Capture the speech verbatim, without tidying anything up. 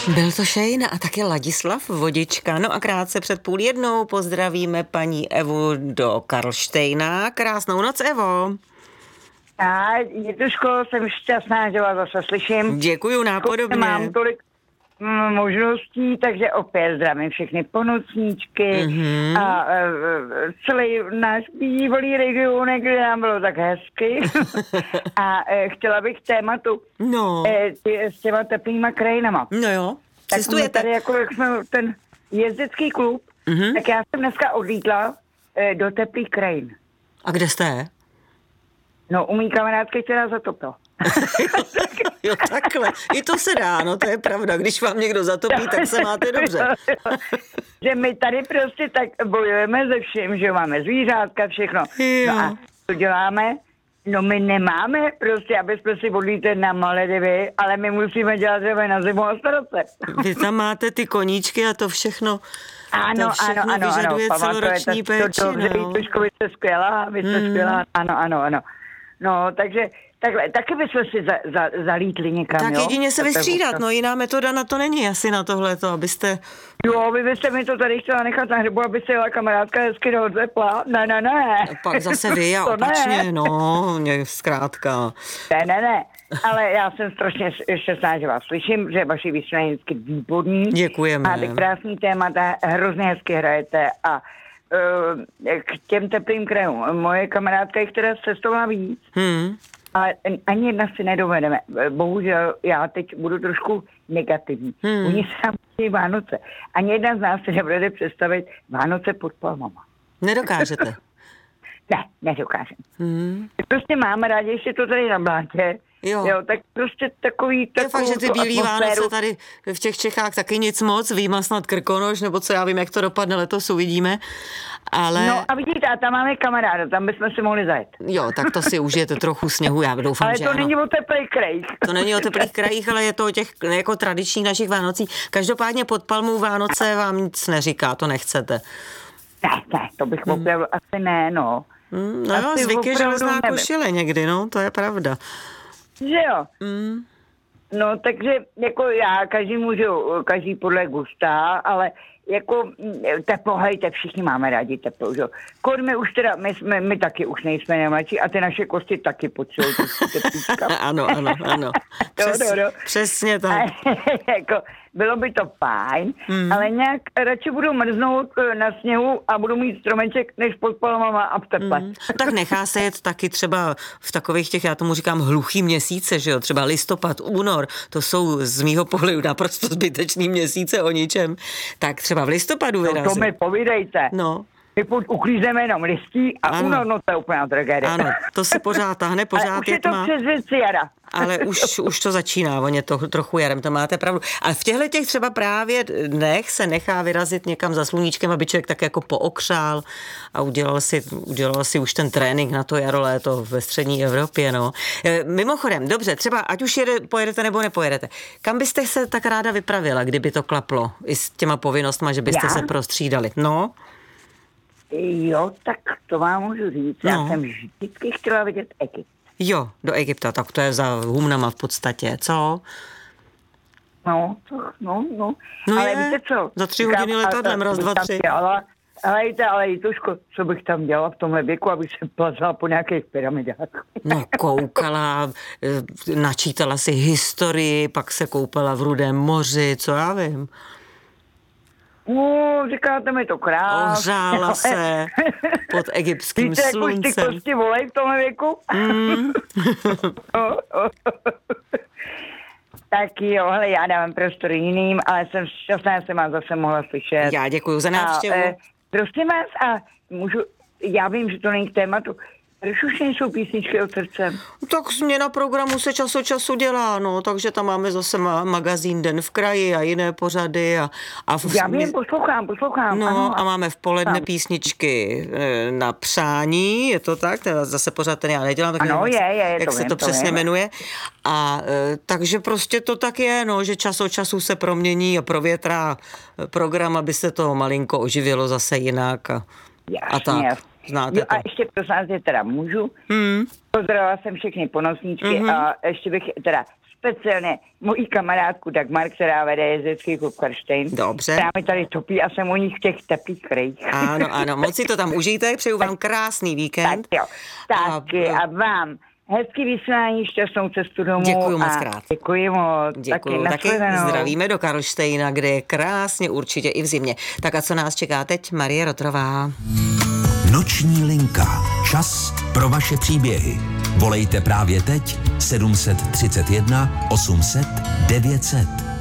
Byl to Shane a také Ladislav Vodička. No a krátce před půl jednou pozdravíme paní Evu do Karlštejna. Krásnou noc, Evo. A Jituško, jsem šťastná, že vás zase slyším. Děkuju, nápodobně. Mám tolik mm, možností, takže opět zdravím všechny ponocníčky mm-hmm. a e, celý náš bývalý region, kde nám bylo tak hezky. a e, chtěla bych tématu no. e, tě, s těma teplýma krajinama. No jo, cestujete. Tak tady jako, jak jsme ten jezdecký klub, mm-hmm. tak já jsem dneska odlítla e, do teplých krajin. A kde jste? No, u mý kamarádky, která zatopila. Jo, takhle. I to se dá, no to je pravda. Když vám někdo zatopí, tak se máte dobře. Že my tady prostě tak bojujeme ze vším, že máme zvířátka, všechno. Jo. No a to děláme? No my nemáme prostě, aby jsme si odlítli na Maledivy, ale my musíme dělat třeba na zimu a starat se. Vy tam máte ty koníčky a to všechno, ano, to všechno ano, ano, vyžaduje ano, celoroční péči. To, to, to, no. Vítuško, vy jste skvělá, vy jste mm. skvělá, ano, ano, ano. No, takže takhle, taky bychom si za, za, zalítli někam, tak jo? jedině se vystřídat, no jiná metoda na to není asi na tohleto, abyste... Jo, vy byste mi to tady chtěla nechat na hřibu, aby se jela kamarádka hezky do tepla. Ne, ne, ne. A pak zase vy a opačně, ne. no, mě zkrátka. Ne, ne, ne. Ale já jsem strašně šťastná, že vás slyším, že vaši vysílání je vždycky výborný. Děkujeme. Máte krásný témata, hrozně hezky hrajete a uh, k těm teplým krajům. Moje kamarádka jich teda cestovala víc. Hmm. Ale ani jedna si nedovedeme. Bohužel já teď budu trošku negativní. Hmm. Oni se nám chtějí Vánoce. Ani jedna z nás si nebude představit Vánoce pod palmama. Nedokážete? Ne, nedokážem. Hmm. Prostě máme rádi, ještě to tady na blátě. Jo. jo, tak prostě takový... Je fakt, že ty bílý Vánoce tady v těch Čechách taky nic moc, výjima snad Krkonoš, nebo co já vím, jak to dopadne, letos uvidíme, ale... No a vidíte, a tam máme kamaráda, tam bychom si mohli zajet. Jo, tak to si užijete trochu sněhu, já doufám, ale že to ano. není o teplých krajích. To není o teplých krajích, ale je to o těch jako tradičních našich Vánocích. Každopádně pod palmou Vánoce vám nic neříká, to nechcete. Ne, ne, to bych hmm. opravdu asi ne, no. Hmm, no jo, zvyk je železná košile někdy, no, to je pravda. Že jo. Mm. No, takže jako já, každý můžu, každý podle gusta, ale jako teplo, hejte, všichni máme rádi teplo, že jo. Kormy už teda, my, jsme, my taky už nejsme nemladší a ty naše kosti taky potřebují teplíčka. Ano, ano, ano. Přes, do, do, do. Přesně tak. Jako, bylo by to fajn, mm. ale nějak radši budu mrznout na sněhu a budu mít stromeček než pod palmama a v teple. Mm. Tak nechá se jet taky třeba v takových těch, já tomu říkám, hluchý měsíce, že jo, třeba listopad, únor, to jsou z mýho pohledu naprosto zbytečný měsíce o ničem. Tak třeba v listopadu vyrazit. No to mi povídejte. No. My uklízeme jenom listí a ano. únor, no to je úplná tragédie. Ano, to se pořád tahne, pořád ale už je je to tma. přes věci jara. Ale už, už to začíná, on je to trochu jarem, to máte pravdu. A v těchto těch třeba právě dnech se nechá vyrazit někam za sluníčkem, aby člověk tak jako pookřál a udělal si, udělal si už ten trénink na to jaro, léto ve střední Evropě, no. Mimochodem, dobře, třeba ať už jede, pojedete nebo nepojedete, kam byste se tak ráda vypravila, kdyby to klaplo i s těma povinnostma, že byste Já? se prostřídali? No. Jo, tak to vám můžu říct. No. Já jsem vždycky chtěla vidět Egypt. Jo, do Egypta, tak to je za humnama v podstatě, co? No, to, no, no. No ale je, víte co? za tři hodiny letadlem, raz, dva, tři. Dělala, ale jde, ale Jituško, co bych tam dělala v tomhle věku, abych se plazala po nějakých pyramidách. No, koukala, načítala si historii, pak se koupala v Rudém moři, co já vím. No, říkáte mi to krásně. Ohřála se pod egyptským Víte, sluncem. Víte, jak už ty kosti volej v tomhle věku? Mm. Tak jo, hele, já dávám prostor jiným, ale jsem šťastná, že jsem vás zase mohla slyšet. Já děkuju za návštěvu. A, e, prosím vás, a můžu, já vím, že to není k tématu, proč už nejsou písničky od srdce? Tak změna programu se čas od času dělá, no, takže tam máme zase ma- magazín Den v kraji a jiné pořady. A, a v, já vím, poslouchám, poslouchám. No ano, a máme v poledne tam. písničky na přání, je to tak? Zase pořád ten já nedělám, tak ano, nevím, je, je, jak to se vím, to to přesně vím. jmenuje. A takže prostě to tak je, no, že čas od času se promění a provětrá program, aby se to malinko oživilo zase jinak. A, a tak. Znáte jo, to. A ještě prosím vás, teda můžu. Hmm. Pozdravila jsem všechny ponosníčky mm-hmm. a ještě bych teda speciálně mojí kamarádku Dagmar, která vede jezdecký klub Karlštejn. Dobře. Která mi tady topí a jsem u nich v těch teplých krajích. Ano, ano, moc si to tam užijte, přeju vám krásný víkend. Tak jo, taky a, a vám hezký vysílání, šťastnou cestu domů. Děkuju moc krát. Děkuji moc. Děkuju, taky, taky zdravíme do Karlštejna, kde je krásně určitě i v zimě. Tak a co nás čeká teď? Marie Rotrová. Noční linka. Čas pro vaše příběhy. Volejte právě teď sedm set třicet jedna osm set devět set.